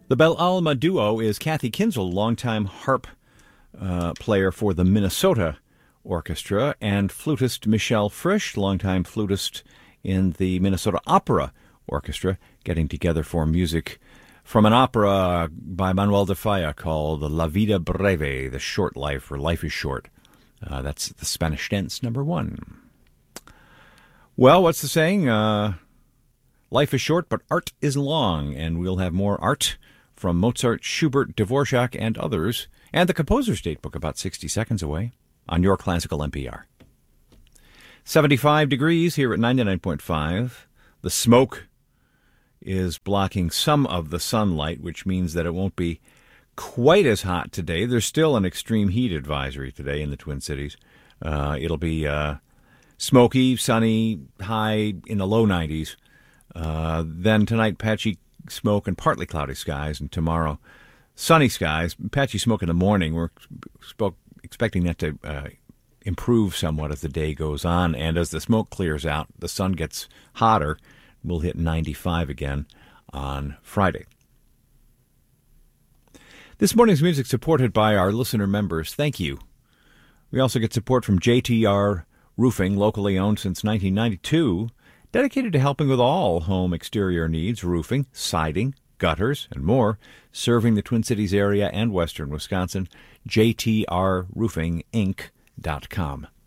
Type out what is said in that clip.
The Bel Alma duo is Kathy Kinsel, longtime harp player for the Minnesota Orchestra, and flutist Michelle Frisch, longtime flutist in the Minnesota Opera Orchestra, getting together for music from an opera by Manuel de Falla called La Vida Breve, The Short Life, or Life is Short. That's the Spanish tense, number 1. Well, what's the saying? Life is short, but art is long, and we'll have more art from Mozart, Schubert, Dvorak, and others, and the Composer's Datebook about 60 seconds away on your Classical NPR. 75 degrees here at 99.5. The smoke is blocking some of the sunlight, which means that it won't be quite as hot today. There's still an extreme heat advisory today in the Twin Cities. It'll be smoky, sunny, high in the low 90s. Then tonight, patchy smoke and partly cloudy skies, and tomorrow, sunny skies, patchy smoke in the morning. We're expecting that to improve somewhat as the day goes on, and as the smoke clears out, the sun gets hotter. We'll hit 95 again on Friday. This morning's music supported by our listener members. Thank you. We also get support from JTR Roofing, locally owned since 1992, dedicated to helping with all home exterior needs, roofing, siding, gutters, and more, serving the Twin Cities area and western Wisconsin. JTRRoofingInc.com.